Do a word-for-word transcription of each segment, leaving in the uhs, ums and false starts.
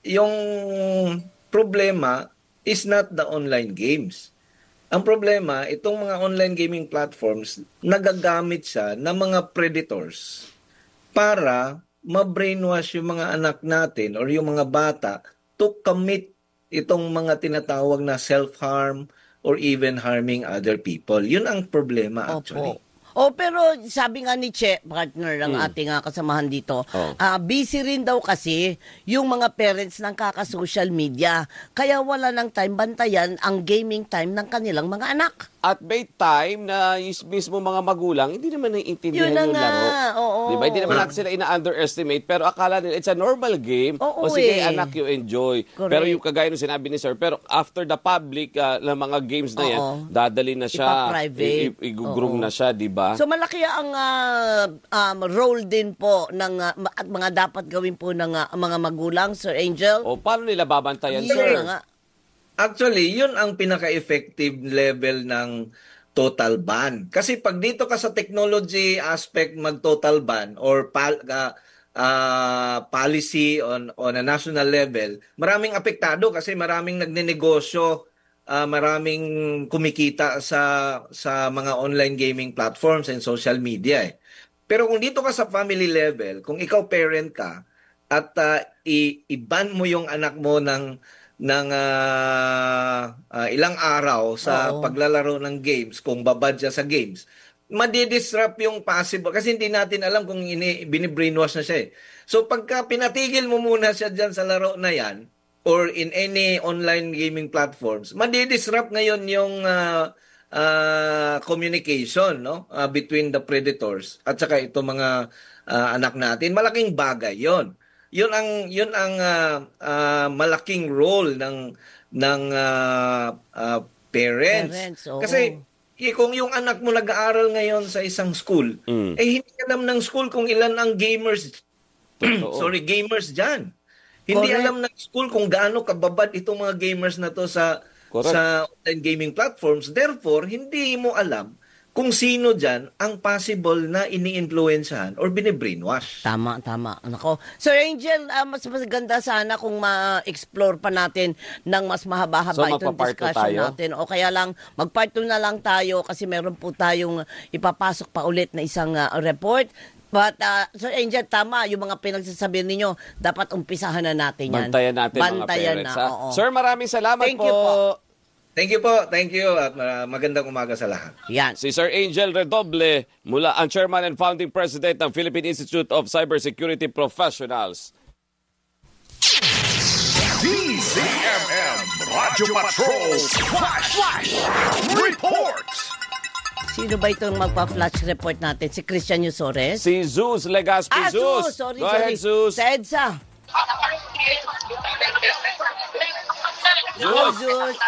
yung problema is not the online games. Ang problema, itong mga online gaming platforms, nagagamit siya ng mga predators para ma-brainwash yung mga anak natin or yung mga bata to commit itong mga tinatawag na self-harm or even harming other people. Yun ang problema actually. Opo. Oh, pero sabi nga ni Che, partner ng Mm. ating uh, kasamahan dito, Oh. ah, busy rin daw kasi yung mga parents ng kaka-social media. Kaya wala ng time bantayan ang gaming time ng kanilang mga anak. At may time na yung mismo mga magulang, hindi naman naiintindihan Yun na yung nga, laro. oo. Diba? Hindi naman natin sila ina-underestimate, pero akala nila it's a normal game. Oo, o sige, eh. anak, you enjoy. Correct. Pero yung kagaya nung sinabi ni Sir, pero after the public uh, ng mga games na yan, Oo. dadali na siya, Ipa-private. i- i- i-groom Oo. na siya, di ba? So malaki ang ah, um, role din po ng ah, ma- at mga dapat gawin po ng ah, mga magulang, Sir Angel. O paano nila babantayan, Yun Sir? na nga. Actually, yun ang pinaka-effective level ng total ban. Kasi pag dito ka sa technology aspect mag-total ban or pal, uh, uh, policy on on a national level, maraming apektado kasi maraming nagnenegosyo, uh, maraming kumikita sa sa mga online gaming platforms and social media eh. Pero kung dito ka sa family level, kung ikaw parent ka at uh, i- i-ban mo yung anak mo ng ng ah, ah, ilang araw sa Oo. paglalaro ng games, kung babad siya sa games, madidisrupt yung possible. Kasi hindi natin alam kung ini, binibrainwash na siya eh. So pagka pinatigil mo muna siya dyan sa laro na yan, or in any online gaming platforms, madidisrupt ngayon yung ah, ah, communication no ah, between the predators at saka ito mga ah, anak natin. Malaking bagay yon. Yun ang yun ang ah, ah, malaking role ng ng ah, ah, parents. Parents, oo. Kasi eh, kung yung anak mo nag-aaral ngayon sa isang school, Mm. eh hindi alam ng school kung ilan ang gamers Totoo. sorry, gamers diyan. Hindi Correct. alam ng school kung gaano kababad itong mga gamers na to sa Correct. sa online gaming platforms. Therefore, hindi mo alam kung sino dyan ang possible na ini-influensyahan or bine-brainwash. Tama, tama. Nako. Sir Angel, ah, mas maganda sana kung ma-explore pa natin ng mas mahaba-haba So, itong magpa-part two discussion tayo? natin. O kaya lang, mag-part two na lang tayo kasi meron po tayong ipapasok pa ulit na isang ah, report. But, ah, Sir Angel, tama, yung mga pinagsasabi ninyo, dapat umpisahan na natin yan. Bantayan natin Bantayan mga parents. na, ha? oo. Sir, maraming salamat Thank po. you po. Thank you po. Thank you. At ah, magandang umaga sa lahat. Yan. Si Sir Angel Redoble, mula ang Chairman and Founding President ng Philippine Institute of Cybersecurity Professionals. D Z M M Radio Patrol Flash Flash Report. Sino ba itong magpa-flash report natin? Si Christian Yusores? Si Zeus Legaspi. Ah, Zeus! Zeus! Sorry, Go sorry. ahead, Zeus. Sa EDSA. Hello, Zeus.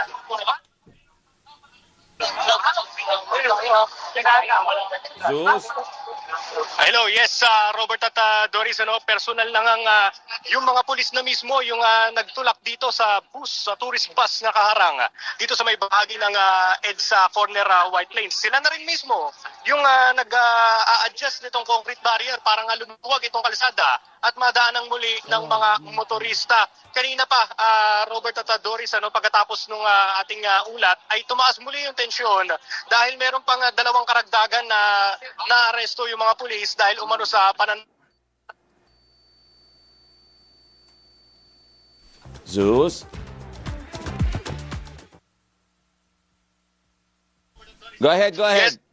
Zeus? Hello, yes, uh, Robert at uh, Doris, ano, personal lang ang uh, yung mga pulis na mismo, yung uh, nagtulak dito sa bus, sa tourist bus na kaharang, uh, dito sa may bahagi ng uh, EDSA corner uh, White Plains. Sila na rin mismo yung uh, nag-a-adjust nitong concrete barrier para nga lumuwag itong kalsada at madaan muli ng mga motorista. Kanina pa, uh, Robert at uh, Doris, ano, pagkatapos ng uh, ating uh, ulat, ay tumaas muli yung tensyon dahil meron pang uh, dalawang karagdagan na na-aresto yung mga pulis dahil umano sa panan... Zeus? Go ahead, go ahead. Yes.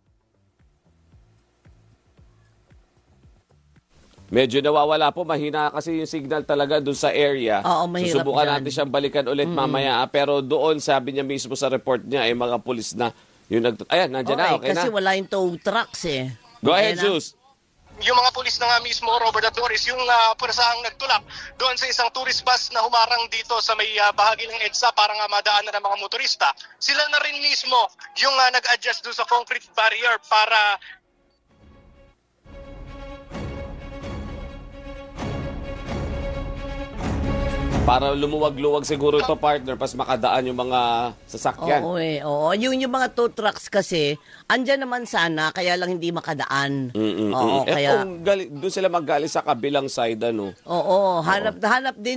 Medyo nawawala po, mahina kasi yung signal talaga doon sa area. Oo, mahirap Susubukan dyan. natin siyang balikan ulit mamaya. ah. Pero doon, sabi niya mismo sa report niya, ay mga pulis na yung nag... Ayan, nandiyan na, okay kasi na. wala yung tow trucks eh. Go Okay ahead, na? Zeus. Yung mga pulis na nga mismo, Robert at Doris, yung uh, pursahang nagtulak doon sa isang tourist bus na humarang dito sa may uh, bahagi ng EDSA para nga madaanan ng mga motorista. Sila na rin mismo yung uh, nag-adjust doon sa concrete barrier para Para lumuwag-luwag siguro ito, partner, pas makadaan yung mga sasakyan. Oo eh, oo. Yung, yung mga tow trucks kasi, andyan naman sana, kaya lang hindi makadaan. Mm-mm-mm. Oo, Eh, kaya... kung gali- doon sila maggali sa kabilang side, ano? Oo, hanap, hanap din